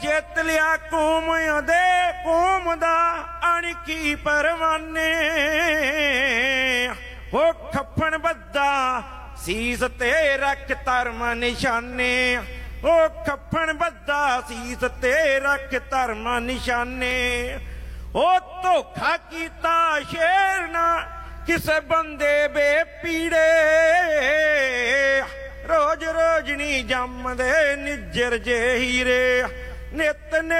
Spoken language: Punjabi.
ਜਿੱਤ ਲਿਆ ਕੌਮ ਦੇ ਕੌਮ ਦਾ ਅਣਖੀ ਪਰਵਾਨੇ ਹੋ ਖੱਫਣ ਬੱਦਾ ਸੀਸ ਤੇ ਰੱਖ ਧਰਮ ਨਿਸ਼ਾਨੇ ਹੋ ਖੱਫਣ ਬੱਦਾ ਸੀਸ ਤੇ ਰੱਖ ਧਰਮ ਨਿਸ਼ਾਨੇ ਉਹ ਧੋਖਾ ਕੀਤਾ ਸ਼ੇਰ ਨਾ ਕਿਸੇ ਬੰਦੇ ਬੇਪੀੜੇ ਰੋਜ਼ ਰੋਜ਼ ਨੀ ਜੰਮਦੇ ਨਿੱਜਰ ਜੇ ਹੀਰੇ ਨਿਤ